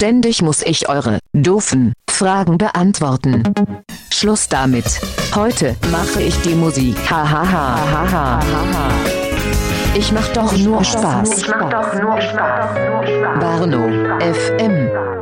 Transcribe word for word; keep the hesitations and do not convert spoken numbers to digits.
Ständig muss ich eure doofen Fragen beantworten. Schluss damit. Heute mache ich die Musik. Ha ha ha ha ha ha. Ich mach doch nur Spaß. Ich mach doch nur Spaß. Barno F M.